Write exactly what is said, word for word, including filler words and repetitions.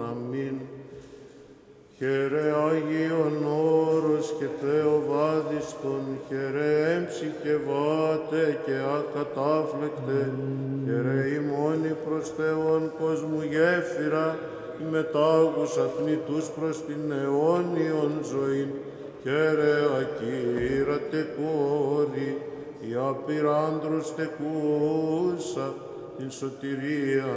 αμήν. Χαιρε Άγιον όρος και Θεοβάδιστον, χαιρε έμψυχε βάτε και ακατάφλεκτε, χαιρε ημώνη προς Θεόν κόσμου γέφυρα, η μετάγουσα θνητούς προς την αιώνιον ζωήν, χαιρε ακύρατε κόρη, η απειράντρος τεκούσα, την σωτηρία